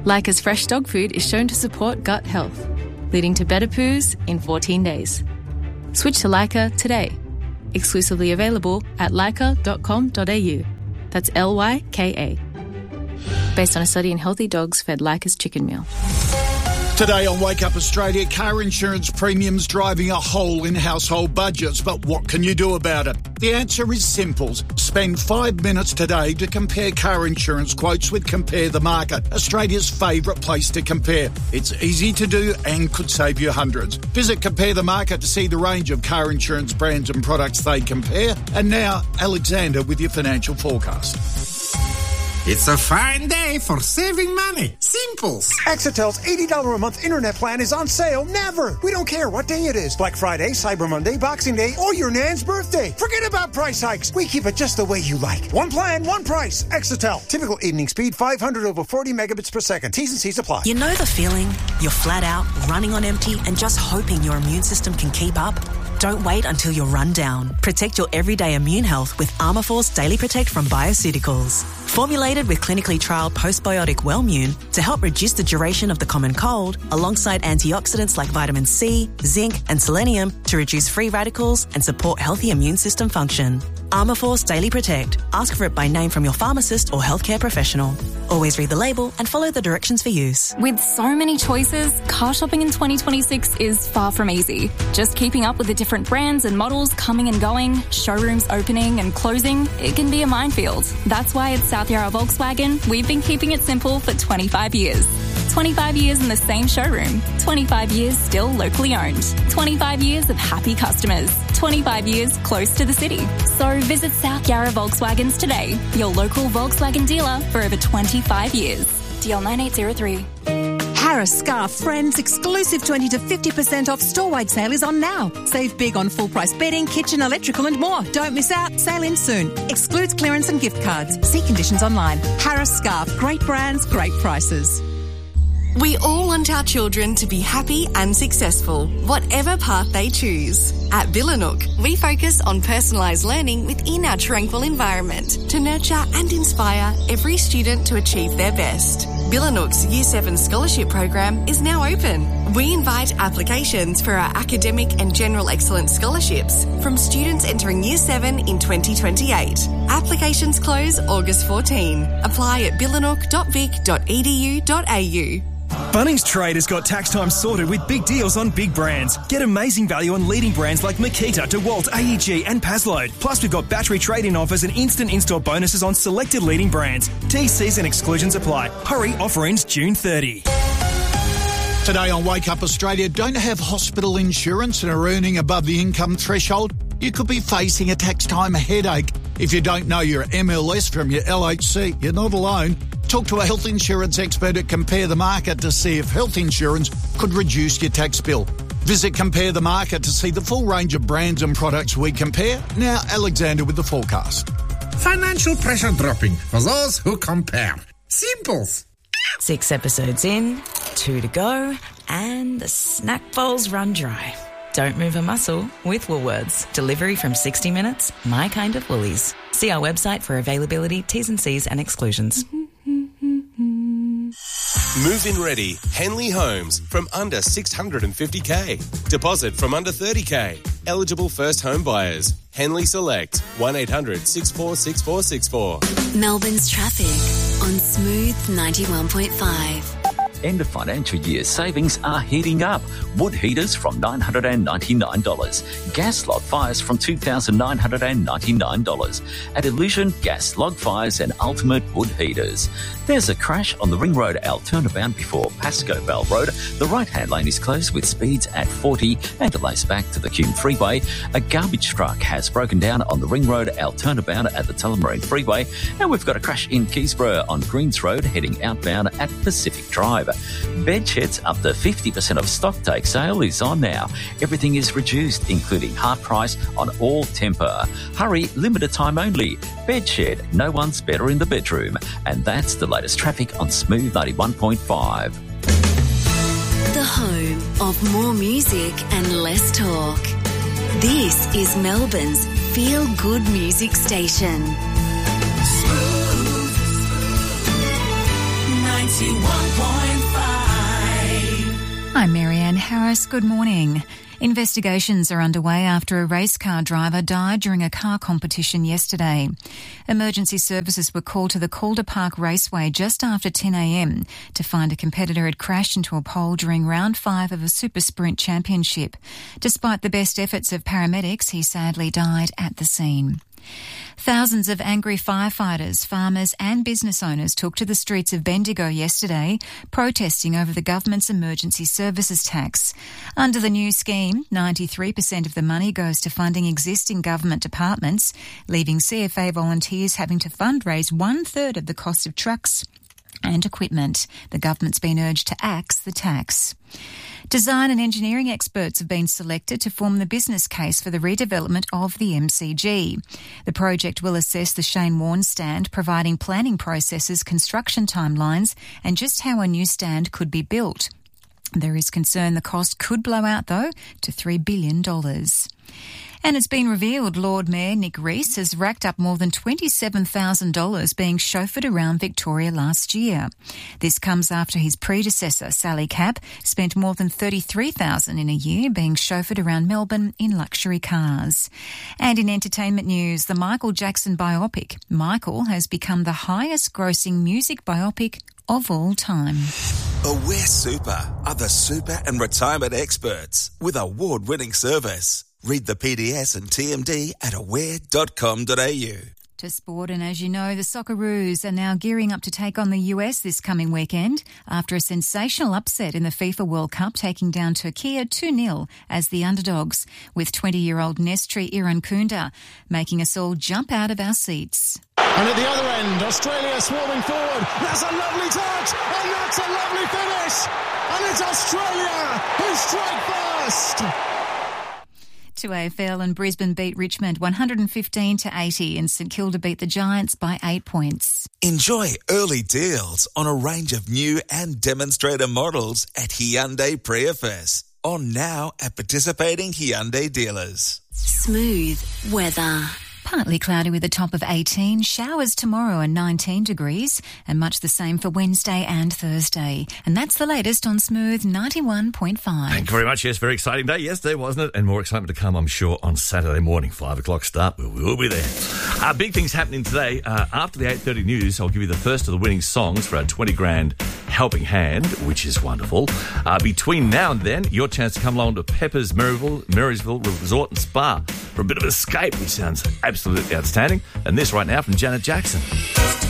Leica's fresh dog food is shown to support gut health, leading to better poos in 14 days. Switch to Leica today. Exclusively available at leica.com.au. That's Lyka. Based on a study in healthy dogs fed Leica's chicken meal. Today on Wake Up Australia, car insurance premiums driving a hole in household budgets. But what can you do about it? The answer is simple. Spend 5 minutes today to compare car insurance quotes with Compare the Market, Australia's favourite place to compare. It's easy to do and could save you hundreds. Visit Compare the Market to see the range of car insurance brands and products they compare. And now, Alexander with your financial forecast. It's a fine day for saving money. Simples. Exetel's $80 a month internet plan is on sale never. We don't care what day it is. Black Friday, Cyber Monday, Boxing Day, or your nan's birthday. Forget about price hikes. We keep it just the way you like. One plan, one price. Exetel. Typical evening speed, 500 over 40 megabits per second. T's and C's apply. You know the feeling? You're flat out, running on empty, and just hoping your immune system can keep up? Don't wait until you're run down. Protect your everyday immune health with Armourforce Daily Protect from Bioceuticals. Formulated with clinically trialled postbiotic Wellmune to help reduce the duration of the common cold, alongside antioxidants like vitamin C, zinc and selenium to reduce free radicals and support healthy immune system function. Armourforce Daily Protect. Ask for it by name from your pharmacist or healthcare professional. Always read the label and follow the directions for use. With so many choices, car shopping in 2026 is far from easy. Just keeping up with the different brands and models coming and going, showrooms opening and closing, it can be a minefield. That's why at South Yarra Volkswagen, we've been keeping it simple for 25 years. 25 years in the same showroom. 25 years still locally owned. 25 years of happy customers. 25 years close to the city. So visit South Yarra Volkswagens today, your local Volkswagen dealer for over 25 years. DL 9803. Harris Scarf Friends exclusive 20 to 50% off store-wide sale is on now. Save big on full-price bedding, kitchen, electrical and more. Don't miss out. Sale in soon. Excludes clearance and gift cards. See conditions online. Harris Scarf. Great brands, great prices. We all want our children to be happy and successful, whatever path they choose. At Billanook, we focus on personalised learning within our tranquil environment to nurture and inspire every student to achieve their best. Billanook's Year 7 scholarship program is now open. We invite applications for our academic and general excellence scholarships from students entering Year 7 in 2028. Applications close August 14. Apply at billanook.vic.edu.au. Bunnings Trade has got tax time sorted with big deals on big brands. Get amazing value on leading brands like Makita, DeWalt, AEG and Pasload. Plus we've got battery trade-in offers and instant install bonuses on selected leading brands. TCs and exclusions apply. Hurry, offer ends June 30. Today on Wake Up Australia, don't have hospital insurance and are earning above the income threshold? You could be facing a tax time headache. If you don't know your MLS from your LHC, you're not alone. Talk to a health insurance expert at Compare the Market to see if health insurance could reduce your tax bill. Visit Compare the Market to see the full range of brands and products we compare. Now, Alexander with the forecast. Financial pressure dropping for those who compare. Simples. 6 episodes in, 2 to go, and the snack bowls run dry. Don't move a muscle with Woolworths. Delivery from 60 minutes, my kind of Woolies. See our website for availability, T's and C's and exclusions. Move-in ready, Henley Homes from under $650K. Deposit from under $30K. Eligible first home buyers. Henley Select, 1800 646464. Melbourne's traffic on Smooth 91.5. End of financial year savings are heating up. Wood heaters from $999. Gas log fires from $2,999. At Illusion Gas Log Fires and Ultimate Wood Heaters. There's a crash on the Ring Road Al turnabout before Pascoe Bell Road. The right-hand lane is closed with speeds at 40 and delays back to the Hume Freeway. A garbage truck has broken down on the Ring Road Al turnabout at the Tullamarine Freeway. And we've got a crash in Keysborough on Greens Road heading outbound at Pacific Drive. Bedsheds up to 50% of stock take sale is on now. Everything is reduced, including half price on all temper. Hurry, limited time only. Bedshed, no one's better in the bedroom. And that's the latest traffic on Smooth 91.5. The home of more music and less talk. This is Melbourne's feel-good music station. Smooth 91.5. 91.5. I'm Marianne Harris. Good morning. Investigations are underway after a race car driver died during a car competition yesterday. Emergency services were called to the Calder Park Raceway just after 10 a.m. to find a competitor had crashed into a pole during round 5 of a super sprint championship. Despite the best efforts of paramedics, he sadly died at the scene. Thousands of angry firefighters, farmers and business owners took to the streets of Bendigo yesterday, protesting over the government's emergency services tax. Under the new scheme, 93% of the money goes to funding existing government departments, leaving CFA volunteers having to fundraise 1/3 of the cost of trucks and equipment. The government's been urged to axe the tax. Design and engineering experts have been selected to form the business case for the redevelopment of the MCG. The project will assess the Shane Warne stand, providing planning processes, construction timelines, and just how a new stand could be built. There is concern the cost could blow out, though, to $3 billion. And it's been revealed Lord Mayor Nick Rees has racked up more than $27,000 being chauffeured around Victoria last year. This comes after his predecessor, Sally Capp, spent more than $33,000 in a year being chauffeured around Melbourne in luxury cars. And in entertainment news, the Michael Jackson biopic, Michael, has become the highest grossing music biopic of all time. Aware Super are the super and retirement experts with award-winning service. Read the PDS and TMD at aware.com.au. To sport, and as you know, the Socceroos are now gearing up to take on the US this coming weekend after a sensational upset in the FIFA World Cup, taking down Turkey 2-0 as the underdogs, with 20-year-old Nestri Irankunda making us all jump out of our seats. And at the other end, Australia swarming forward. That's a lovely touch, and that's a lovely finish. And it's Australia who strike first. To AFL, and Brisbane beat Richmond 115-80, and St Kilda beat the Giants by 8 points. Enjoy early deals on a range of new and demonstrator models at Hyundai Prius. On now at participating Hyundai dealers. Smooth weather. Partly cloudy with a top of 18, showers tomorrow and 19 degrees, and much the same for Wednesday and Thursday. And that's the latest on Smooth 91.5. Thank you very much. Yes, very exciting day yesterday, wasn't it? And more excitement to come, I'm sure, on Saturday morning, 5 o'clock start. We will be there. Big things happening today. After the 8:30 news, I'll give you the first of the winning songs for our 20 grand helping hand, which is wonderful. Between now and then, your chance to come along to Pepper's Marysville Resort and Spa for a bit of escape, which sounds absolutely outstanding. And this right now from Janet Jackson.